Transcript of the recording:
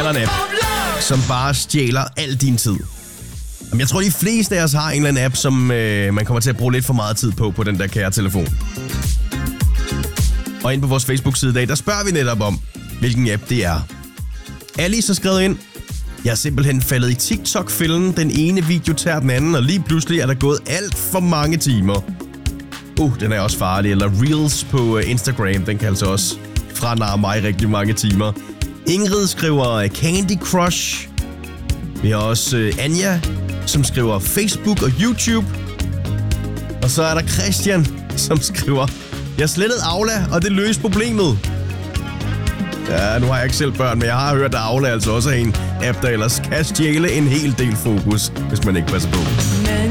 eller en app, som bare stjæler al din tid. Jamen, jeg tror, de fleste af os har en eller anden app, som man kommer til at bruge lidt for meget tid på den der kære telefon. Og inde på vores Facebook-side i dag, der spørger vi netop om, hvilken app det er. Alice har skrevet ind: jeg er simpelthen faldet i TikTok-fælden. Den ene video tager den anden, og lige pludselig er der gået alt for mange timer. Den er også farlig. Eller Reels på Instagram, den kan altså også franarre mig rigtig mange timer. Ingrid skriver Candy Crush. Vi har også Anja, som skriver Facebook og YouTube. Og så er der Christian, som skriver: jeg slettede Aula, og det løste problemet. Ja, nu har jeg ikke selv børn, men jeg har hørt, at Aula altså også er en app, der ellers kan stjæle en hel del fokus, hvis man ikke passer på.